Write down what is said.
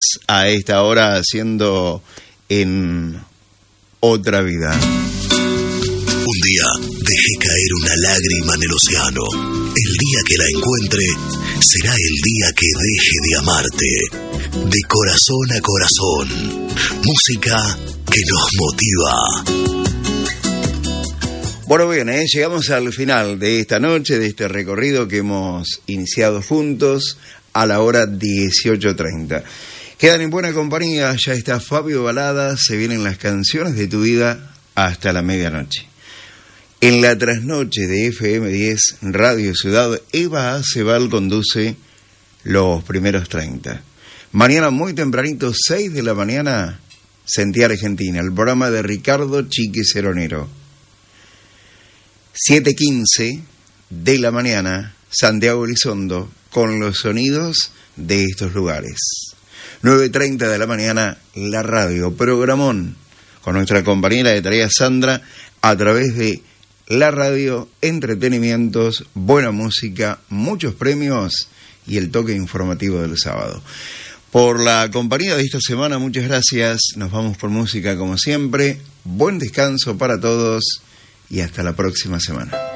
a esta hora haciendo en otra vida. Un día dejé caer una lágrima en el océano. El día que la encuentre será el día que deje de amarte. De corazón a corazón. Música que nos motiva. Bueno, bien, llegamos al final de esta noche, de este recorrido que hemos iniciado juntos a la hora 18:30. Quedan en buena compañía, ya está Fabio Balada, se vienen las canciones de tu vida hasta la medianoche. En la trasnoche de FM10 Radio Ciudad, Eva Acebal conduce los primeros 30. Mañana muy tempranito, 6 de la mañana, Sentí Argentina, el programa de Ricardo Chiqui Ceronero. 7:15 de la mañana, Santiago Elizondo, con los sonidos de estos lugares. 9:30 de la mañana, la radio, programón, con nuestra compañera de tarea Sandra, a través de la radio, entretenimientos, buena música, muchos premios y el toque informativo del sábado. Por la compañía de esta semana, muchas gracias. Nos vamos por música como siempre. Buen descanso para todos y hasta la próxima semana.